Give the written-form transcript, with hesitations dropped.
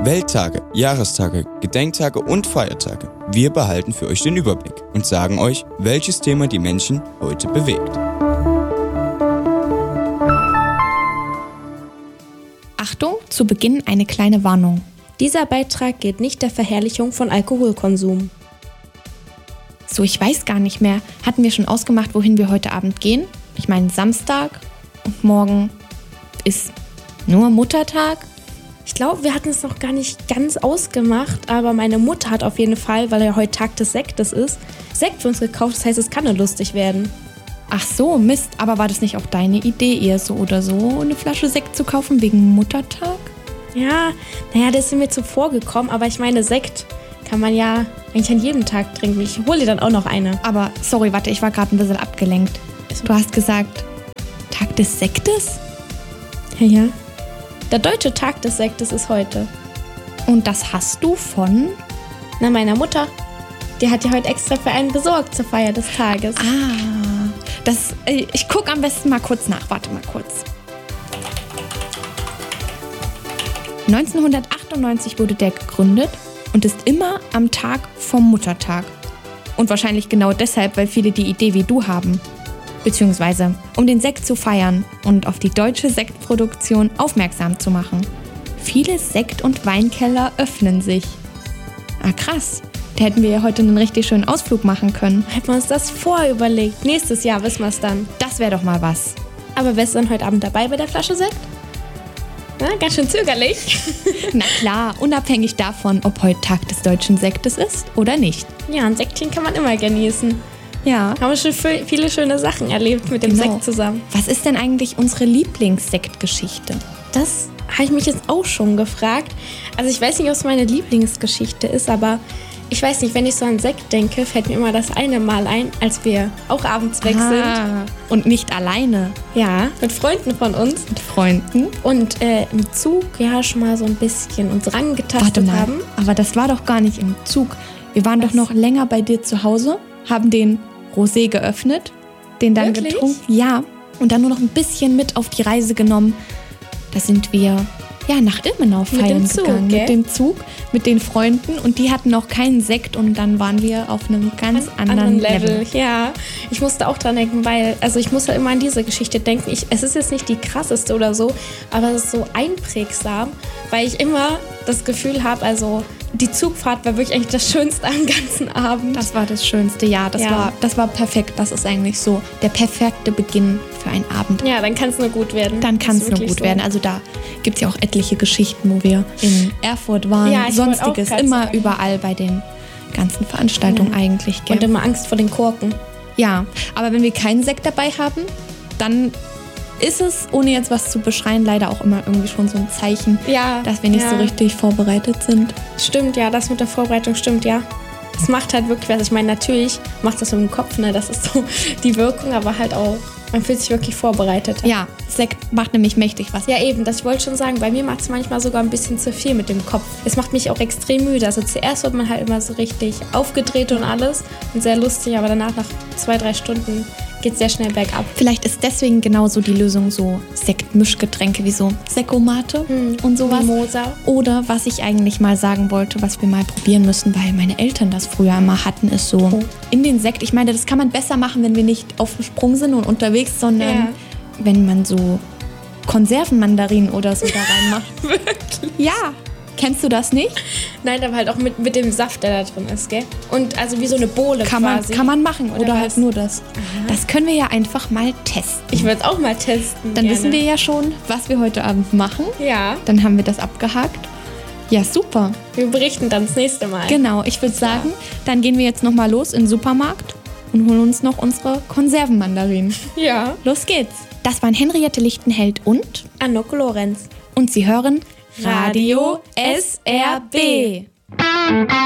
Welttage, Jahrestage, Gedenktage und Feiertage. Wir behalten für euch den Überblick und sagen euch, welches Thema die Menschen heute bewegt. Achtung, zu Beginn eine kleine Warnung. Dieser Beitrag geht nicht der Verherrlichung von Alkoholkonsum. So, ich weiß gar nicht mehr. Hatten wir schon ausgemacht, wohin wir heute Abend gehen? Ich meine Samstag und morgen ist nur Muttertag. Ich glaube, wir hatten es noch gar nicht ganz ausgemacht, aber meine Mutter hat auf jeden Fall, weil ja heute Tag des Sektes ist, Sekt für uns gekauft. Das heißt, es kann nur lustig werden. Ach so, Mist. Aber war das nicht auch deine Idee, eher so oder so eine Flasche Sekt zu kaufen wegen Muttertag? Ja, das ist mir zuvor gekommen, aber ich meine, Sekt kann man ja eigentlich an jedem Tag trinken. Ich hole dir dann auch noch eine. Aber, sorry, warte, ich war gerade ein bisschen abgelenkt. Du hast gesagt, Tag des Sektes? Ja. Der deutsche Tag des Sektes ist heute. Und das hast du von? Meiner Mutter. Die hat ja heute extra für einen besorgt zur Feier des Tages. Ich gucke am besten mal kurz nach. Warte mal kurz. 1998 wurde der gegründet und ist immer am Tag vom Muttertag. Und wahrscheinlich genau deshalb, weil viele die Idee wie du haben. Beziehungsweise, um den Sekt zu feiern und auf die deutsche Sektproduktion aufmerksam zu machen. Viele Sekt- und Weinkeller öffnen sich. Krass. Da hätten wir ja heute einen richtig schönen Ausflug machen können. Hätten wir uns das vorüberlegt. Nächstes Jahr wissen wir es dann. Das wäre doch mal was. Aber wärst du dann heute Abend dabei bei der Flasche Sekt? Ganz schön zögerlich. Na klar, unabhängig davon, ob heute Tag des deutschen Sektes ist oder nicht. Ja, ein Sektchen kann man immer genießen. Ja. Haben wir schon viele schöne Sachen erlebt mit dem Sekt zusammen. Was ist denn eigentlich unsere Lieblingssektgeschichte? Das habe ich mich jetzt auch schon gefragt. Also ich weiß nicht, ob es meine Lieblingsgeschichte ist, aber ich weiß nicht, wenn ich so an Sekt denke, fällt mir immer das eine Mal ein, als wir auch abends weg sind. Und nicht alleine. Ja, mit Freunden von uns. Mit Freunden. Und im Zug schon mal so ein bisschen uns rangetastet haben. Aber das war doch gar nicht im Zug. Wir waren doch noch länger bei dir zu Hause, haben den Rosé geöffnet, den dann getrunken. Ja, und dann nur noch ein bisschen mit auf die Reise genommen. Da sind wir nach Ilmenau feiern gegangen. Mit dem Zug, mit den Freunden. Und die hatten noch keinen Sekt und dann waren wir auf einem ganz anderen Level. Ja, ich musste auch dran denken, weil, ich muss halt immer an diese Geschichte denken. Es ist jetzt nicht die krasseste oder so, aber es ist so einprägsam, weil ich immer das Gefühl habe, die Zugfahrt war wirklich eigentlich das Schönste am ganzen Abend. Das war das Schönste, ja. Das war perfekt. Das ist eigentlich so der perfekte Beginn für einen Abend. Ja, dann kann es nur gut werden. Dann kann es nur gut werden. Also da gibt es ja auch etliche Geschichten, wo wir in Erfurt waren, sonstiges, immer überall bei den ganzen Veranstaltungen eigentlich. Gell? Und immer Angst vor den Korken. Ja, aber wenn wir keinen Sekt dabei haben, dann ist es, ohne jetzt was zu beschreien, leider auch immer irgendwie schon so ein Zeichen, dass wir nicht so richtig vorbereitet sind. Stimmt, ja, das mit der Vorbereitung stimmt, ja. Es macht halt wirklich was. Ich meine, natürlich macht das mit dem Kopf, ne, das ist so die Wirkung, aber halt auch, man fühlt sich wirklich vorbereitet. Ja, Sekt macht nämlich mächtig was. Ja, eben, das wollte ich schon sagen. Bei mir macht es manchmal sogar ein bisschen zu viel mit dem Kopf. Es macht mich auch extrem müde. Also zuerst wird man halt immer so richtig aufgedreht und alles und sehr lustig, aber danach nach 2-3 Stunden geht sehr schnell bergab. Vielleicht ist deswegen genauso die Lösung so Sektmischgetränke wie so Sekkomate und sowas. Mimosa. Oder was ich eigentlich mal sagen wollte, was wir mal probieren müssen, weil meine Eltern das früher immer hatten, ist so in den Sekt. Ich meine, das kann man besser machen, wenn wir nicht auf dem Sprung sind und unterwegs, sondern wenn man so Konservenmandarinen oder so da reinmacht. Wirklich? Ja. Kennst du das nicht? Nein, aber halt auch mit dem Saft, der da drin ist, gell? Und also wie so eine Bohle quasi. Kann man machen oder halt nur das. Aha. Das können wir ja einfach mal testen. Ich würde es auch mal testen. Dann wissen wir ja schon, was wir heute Abend machen. Ja. Dann haben wir das abgehakt. Ja, super. Wir berichten dann das nächste Mal. Genau, ich würde sagen, dann gehen wir jetzt nochmal los in den Supermarkt und holen uns noch unsere Konservenmandarinen. Ja. Los geht's. Das waren Henriette Lichtenheld und Anoko Lorenz. Und Sie hören Radio SRB.